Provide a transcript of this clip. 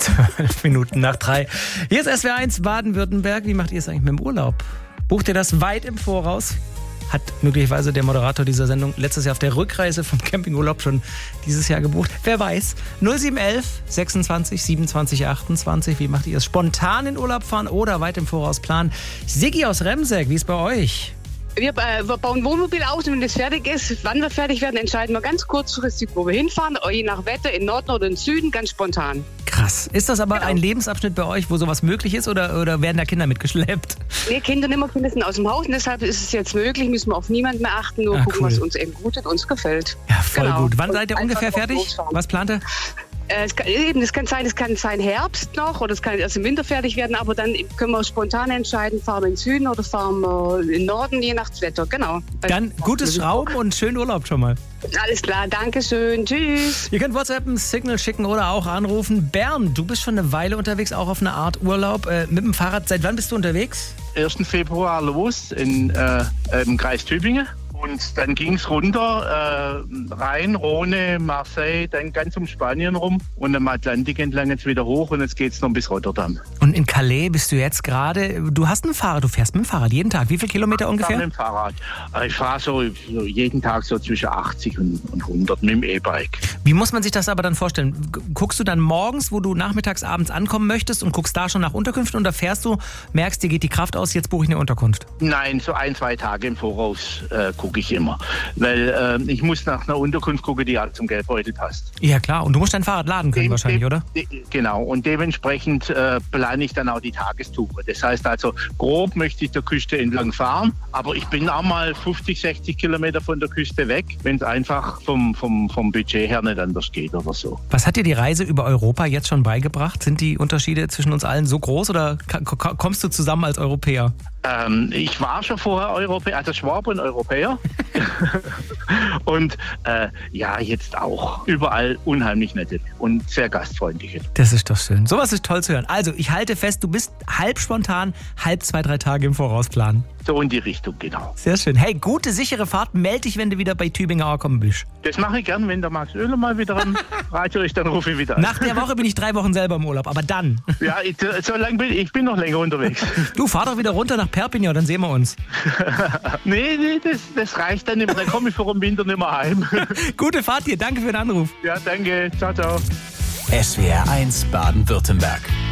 12:12. Hier ist SWR1 Baden-Württemberg. Wie macht ihr es eigentlich mit dem Urlaub? Bucht ihr das weit im Voraus? Hat möglicherweise der Moderator dieser Sendung letztes Jahr auf der Rückreise vom Campingurlaub schon dieses Jahr gebucht? Wer weiß. 0711 26 27 28. Wie macht ihr es? Spontan in Urlaub fahren oder weit im Voraus planen? Siggi aus Remseck, wie ist bei euch? Wir bauen Wohnmobil aus und wenn es fertig ist, wann wir fertig werden, entscheiden wir ganz kurzfristig, wo wir hinfahren. Je nach Wetter, in Norden oder in Süden, ganz spontan. Krass. Ist das aber ein Lebensabschnitt bei euch, wo sowas möglich ist oder werden da Kinder mitgeschleppt? Nee, Kinder sind aus dem Haus und deshalb ist es jetzt möglich, müssen wir auf niemanden mehr achten, nur gucken, was uns eben gut und uns gefällt. Ja, voll gut. Wann seid ihr ungefähr fertig? Was plant ihr? Es kann sein Herbst noch oder es kann erst im Winter fertig werden, aber dann können wir spontan entscheiden, fahren wir in den Süden oder fahren wir in den Norden, je nach Wetter, genau. Dann gutes Schrauben und schönen Urlaub schon mal. Alles klar, danke schön, tschüss. Ihr könnt WhatsApp ein Signal schicken oder auch anrufen. Bernd, du bist schon eine Weile unterwegs, auch auf eine Art Urlaub mit dem Fahrrad. Seit wann bist du unterwegs? 1. Februar los im Kreis Tübingen. Und dann ging es runter, Rhein, Rhone, Marseille, dann ganz um Spanien rum und am Atlantik entlang jetzt wieder hoch und jetzt geht es noch bis Rotterdam. Und in Calais bist du jetzt gerade, du hast ein Fahrrad, du fährst mit dem Fahrrad jeden Tag. Wie viele Kilometer ungefähr? Mit dem Fahrrad. Ich fahre so jeden Tag so zwischen 80 und 100 mit dem E-Bike. Wie muss man sich das aber dann vorstellen? Guckst du dann morgens, wo du nachmittags, abends ankommen möchtest und guckst da schon nach Unterkünften oder fährst du, merkst, dir geht die Kraft aus, jetzt buche ich eine Unterkunft? Nein, so 1-2 Tage im Voraus gucke ich immer. Weil ich muss nach einer Unterkunft gucken, die halt zum Geldbeutel passt. Ja klar, und du musst dein Fahrrad laden können wahrscheinlich, oder? Genau, und dementsprechend plane ich dann auch die Tagestour. Das heißt also, grob möchte ich der Küste entlang fahren, aber ich bin auch mal 50, 60 Kilometer von der Küste weg, wenn es einfach vom Budget her nicht anders geht oder so. Was hat dir die Reise über Europa jetzt schon beigebracht? Sind die Unterschiede zwischen uns allen so groß oder kommst du zusammen als Europäer? Ich war schon vorher Europäer, also Schwabe und Europäer. Und jetzt auch. Überall unheimlich nette und sehr gastfreundliche. Das ist doch schön. Sowas ist toll zu hören. Also, ich halte fest, du bist halb spontan, halb 2-3 Tage im Voraus planen. So in die Richtung, genau. Sehr schön. Hey, gute, sichere Fahrt. Meld dich, wenn du wieder bei Tübingen ankommen bist. Das mache ich gern, wenn der Max Oehler mal wieder am Radio ist, dann rufe ich wieder an. Nach der Woche bin ich 3 Wochen selber im Urlaub, aber dann. Ja, so lange ich bin noch länger unterwegs. Du, fahr doch wieder runter nach Perpignan, dann sehen wir uns. Nee, das reicht dann nicht mehr. Dann komme ich vor dem Winter nicht mehr heim. Gute Fahrt dir. Danke für den Anruf. Ja, danke. Ciao, ciao. SWR1 Baden-Württemberg.